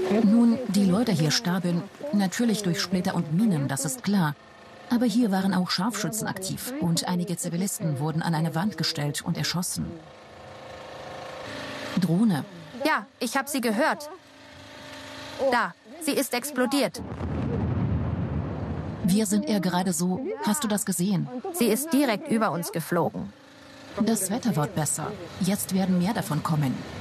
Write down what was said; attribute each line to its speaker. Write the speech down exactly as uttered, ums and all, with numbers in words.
Speaker 1: Nun, die Leute hier starben, natürlich durch Splitter und Minen, das ist klar. Aber hier waren auch Scharfschützen aktiv und einige Zivilisten wurden an eine Wand gestellt und erschossen. Drohne.
Speaker 2: Ja, ich habe sie gehört. Da, sie ist explodiert.
Speaker 1: Wir sind eher gerade so. Hast du das gesehen?
Speaker 2: Sie ist direkt über uns geflogen.
Speaker 1: Das Wetter wird besser. Jetzt werden mehr davon kommen.